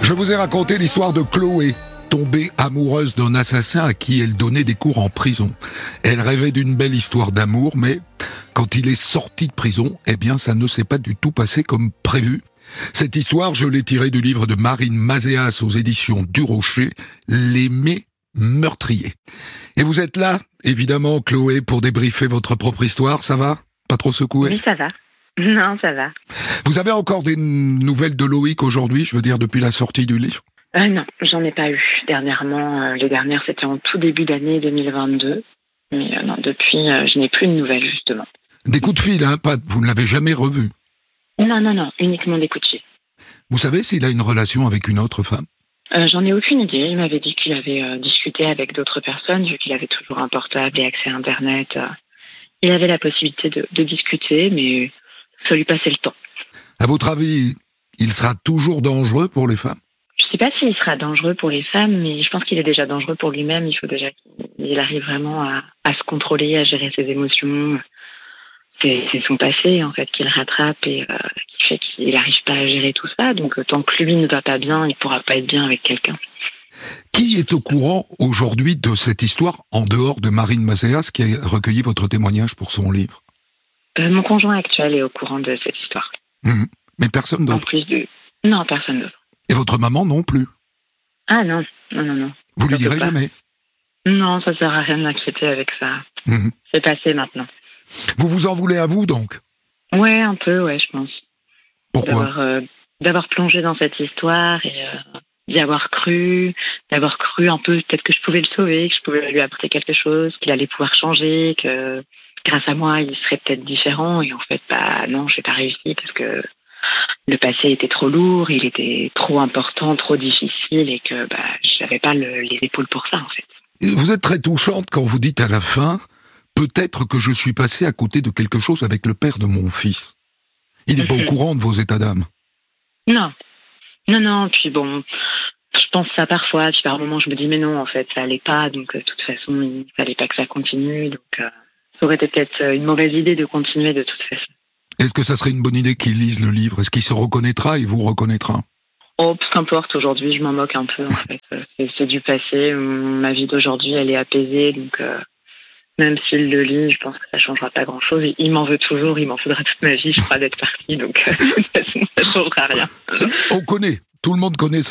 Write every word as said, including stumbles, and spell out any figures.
Je vous ai raconté l'histoire de Chloé, tombée amoureuse d'un assassin à qui elle donnait des cours en prison. Elle rêvait d'une belle histoire d'amour, mais quand il est sorti de prison, eh bien ça ne s'est pas du tout passé comme prévu. Cette histoire, je l'ai tirée du livre de Marine Mazéas aux éditions du Rocher, L'aimer meurtrier. Et vous êtes là, évidemment, Chloé, pour débriefer votre propre histoire, ça va ? Pas trop secoué ? Oui, ça va. Non, ça va. Vous avez encore des nouvelles de Loïc aujourd'hui, je veux dire, depuis la sortie du livre ? euh, Non, j'en ai pas eu. Dernièrement, euh, les dernières, c'était en tout début d'année deux mille vingt-deux. Mais euh, non, depuis, euh, je n'ai plus de nouvelles, justement. Des coups de fil, hein, pas, vous ne l'avez jamais revu ? Non, non, non, uniquement des coups de fil. Vous savez s'il a une relation avec une autre femme ? Euh, j'en ai aucune idée. Il m'avait dit qu'il avait euh, discuté avec d'autres personnes, vu qu'il avait toujours un portable et accès à Internet. Euh, il avait la possibilité de, de discuter, mais ça lui passait le temps. À votre avis, il sera toujours dangereux pour les femmes ? Je ne sais pas s'il sera dangereux pour les femmes, mais je pense qu'il est déjà dangereux pour lui-même. Il faut déjà qu'il arrive vraiment à, à se contrôler, à gérer ses émotions. C'est, c'est son passé, en fait, qu'il rattrape et euh, qui fait qu'il n'arrive pas à gérer tout ça. Donc, tant que lui ne va pas bien, il ne pourra pas être bien avec quelqu'un. Qui est au courant aujourd'hui de cette histoire, en dehors de Marine Mazéas, qui a recueilli votre témoignage pour son livre ? euh, Mon conjoint actuel est au courant de cette histoire. Mmh. Mais personne d'autre ? En plus de... Non, personne d'autre. Et votre maman non plus ? Ah non, non, non, non. Vous lui direz jamais ? Non, ça sert à rien de m'inquiéter avec ça. Mmh. C'est passé maintenant. Vous vous en voulez à vous, donc ? Ouais, un peu, ouais, je pense. Pourquoi ? D'avoir, euh, d'avoir plongé dans cette histoire et euh, d'y avoir cru, d'avoir cru un peu peut-être que je pouvais le sauver, que je pouvais lui apporter quelque chose, qu'il allait pouvoir changer, que grâce à moi, il serait peut-être différent. Et en fait, bah non, j'ai pas réussi parce que le passé était trop lourd, il était trop important, trop difficile et que bah j'avais pas le, les épaules pour ça, en fait. Vous êtes très touchante quand vous dites à la fin... Peut-être que je suis passé à côté de quelque chose avec le père de mon fils. Il n'est pas au courant de vos états d'âme. Non. Non, non, puis bon, je pense ça parfois, puis par moments je me dis mais non, en fait, ça allait pas, donc de toute façon, il fallait pas que ça continue, donc euh, ça aurait été peut-être une mauvaise idée de continuer de toute façon. Est-ce que ça serait une bonne idée qu'il lise le livre ? Est-ce qu'il se reconnaîtra et vous reconnaîtra ? Oh, peu importe, aujourd'hui, je m'en moque un peu, en fait. C'est, c'est du passé, ma vie d'aujourd'hui, elle est apaisée, donc... Euh... Même s'il le lit, je pense que ça ne changera pas grand-chose. Il m'en veut toujours, il m'en faudra toute ma vie, je crois, d'être partie. Donc, de toute façon, ça ne changera rien. On connaît, tout le monde connaît ce